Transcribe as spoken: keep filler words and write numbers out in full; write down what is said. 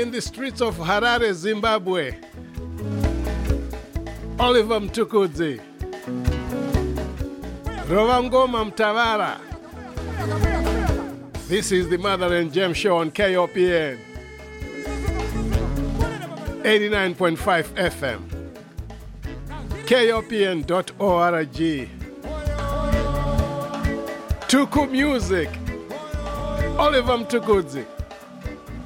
in the streets of Harare, Zimbabwe. Oliver Mtukudzi. Rovangoma Mtavara. This is the Mother and Gem Show on K O P N eighty-nine point five F M. K O P N dot org. Tuku Music. Oliver Mtukudzi.